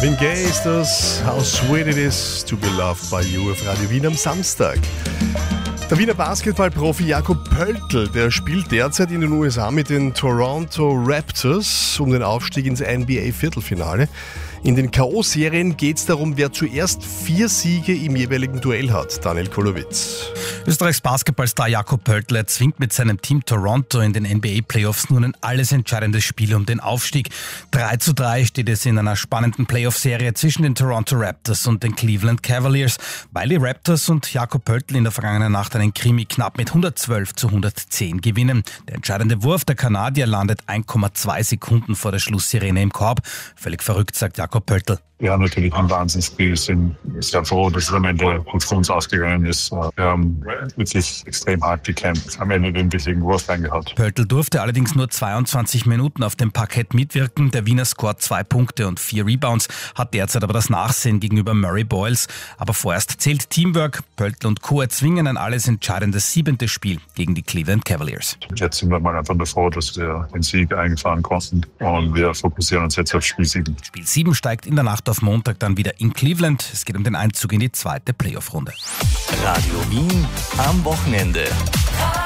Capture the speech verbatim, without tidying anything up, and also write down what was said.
Marvin Gaye ist das. How sweet it is to be loved by you auf Radio Wien am Samstag. Der Wiener Basketballprofi Jakob Pöltl, der spielt derzeit in den U S A mit den Toronto Raptors um den Aufstieg ins N B A-Viertelfinale. In den K O-Serien geht es darum, wer zuerst vier Siege im jeweiligen Duell hat. Daniel Kolowitz. Österreichs Basketballstar Jakob Pöltl erzwingt mit seinem Team Toronto in den N B A-Playoffs nun ein alles entscheidendes Spiel um den Aufstieg. drei zu drei steht es in einer spannenden Playoff-Serie zwischen den Toronto Raptors und den Cleveland Cavaliers, weil die Raptors und Jakob Pöltl in der vergangenen Nacht einen Krimi knapp mit hundertzwölf zu hundertzehn gewinnen. Der entscheidende Wurf der Kanadier landet eins Komma zwei Sekunden vor der Schlusssirene im Korb. Völlig verrückt, sagt Jakob Pöltl. Ja, natürlich ein Wahnsinnsspiel. Sind sehr froh, dass es am Ende gut für uns ausgegangen ist. Wir haben wirklich extrem hart gekämpft, am Ende den wichtigen Wurf reingehaut. Pöltl durfte allerdings nur zweiundzwanzig Minuten auf dem Parkett mitwirken. Der Wiener scoret zwei Punkte und vier Rebounds, hat derzeit aber das Nachsehen gegenüber Murray Boyles. Aber vorerst zählt Teamwork. Pöltl und Co. erzwingen ein alles entscheidendes siebentes Spiel gegen die Cleveland Cavaliers. Jetzt sind wir mal einfach nur froh, dass wir den Sieg eingefahren konnten und wir fokussieren uns jetzt auf Spiel sieben. Spiel sieben steigt in der Nacht auf Montag dann wieder in Cleveland. Es geht um den Einzug in die zweite Playoff-Runde. Radio Wien am Wochenende.